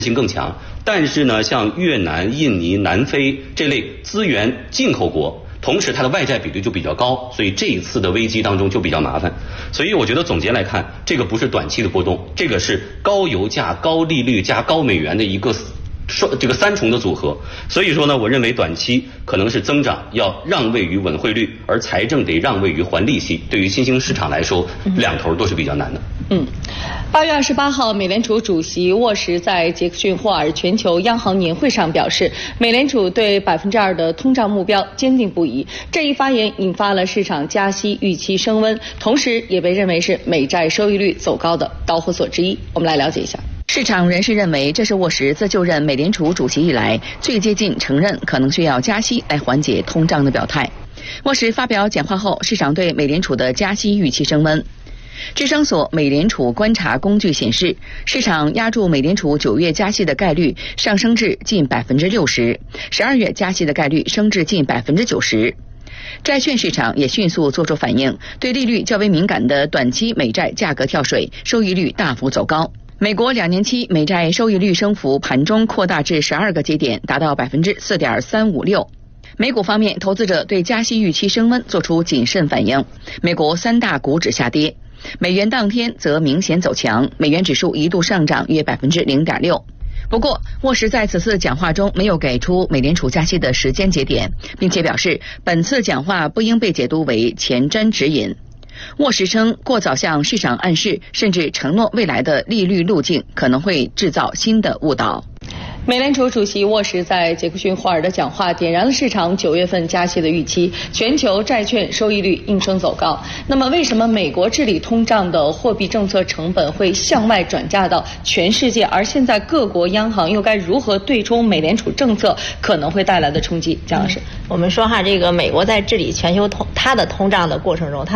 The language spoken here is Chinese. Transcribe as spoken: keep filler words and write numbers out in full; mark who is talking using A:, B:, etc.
A: 性更强。但是呢，像越南、印尼、南非这类资源进口国，同时它的外债比率就比较高，所以这一次的危机当中就比较麻烦。所以我觉得总结来看，这个不是短期的波动，这个是高油价、高利率加高美元的一个双这个三重的组合。所以说呢，我认为短期可能是增长要让位于稳汇率，而财政得让位于还利息。对于新兴市场来说，两头都是比较难的。
B: 嗯，八月二十八号，美联储主席沃什在杰克逊霍尔全球央行年会上表示，美联储对百分之二的通胀目标坚定不移。这一发言引发了市场加息预期升温，同时也被认为是美债收益率走高的导火索之一。我们来了解一下。
C: 市场人士认为，这是沃什自就任美联储主席以来最接近承认可能需要加息来缓解通胀的表态。沃什发表讲话后，市场对美联储的加息预期升温。智商所美联储观察工具显示，市场押注美联储九月加息的概率上升至近百分之六十，十二月加息的概率升至近百分之九十。债券市场也迅速做出反应，对利率较为敏感的短期美债价格跳水，收益率大幅走高。美国两年期美债收益率升幅盘中扩大至十二个基点，达到百分之四点三五六。美股方面，投资者对加息预期升温做出谨慎反应，美国三大股指下跌。美元当天则明显走强，美元指数一度上涨约百分之零点六。不过，沃什在此次讲话中没有给出美联储加息的时间节点，并且表示本次讲话不应被解读为前瞻指引。沃什称，过早向市场暗示甚至承诺未来的利率路径，可能会制造新的误导。
B: 美联储主席沃什在杰克逊霍尔的讲话点燃了市场九月份加息的预期，全球债券收益率应声走高。那么，为什么美国治理通胀的货币政策成本会向外转嫁到全世界？而现在各国央行又该如何对冲美联储政策可能会带来的冲击？蒋老师，
D: 嗯、我们说哈，这个美国在治理全球通它的通胀的过程中，它